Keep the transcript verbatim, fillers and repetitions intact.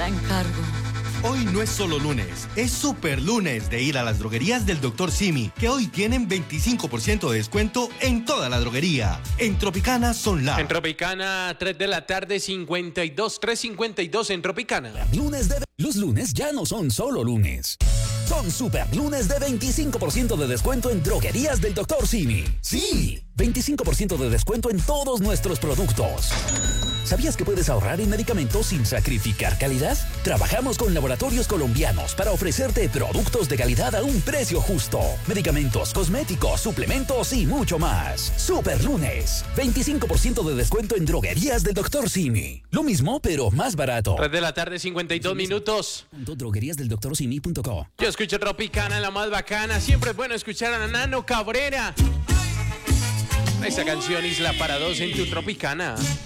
la encargo. Hoy no es solo lunes, es super lunes de ir a las droguerías del doctor Simi, que hoy tienen veinticinco por ciento de descuento en toda la droguería. En Tropicana son la... En Tropicana, tres de la tarde, cincuenta y dos, tres cincuenta y dos en Tropicana. Lunes de... Los lunes ya no son solo lunes. Son super lunes de veinticinco por ciento de descuento en droguerías del doctor Simi. ¡Sí! veinticinco por ciento de descuento en todos nuestros productos. ¿Sabías que puedes ahorrar en medicamentos sin sacrificar calidad? Trabajamos con laboratorios colombianos para ofrecerte productos de calidad a un precio justo. Medicamentos, cosméticos, suplementos y mucho más. Super lunes. veinticinco por ciento de descuento en droguerías del doctor Simi. Lo mismo, pero más barato. tres de la tarde, cincuenta y dos minutos. droguerías del doctor Simi punto co. Yo escucho Tropicana, la más bacana. Siempre es bueno escuchar a Nano Cabrera. Esa canción Isla para dos en tu Tropicana.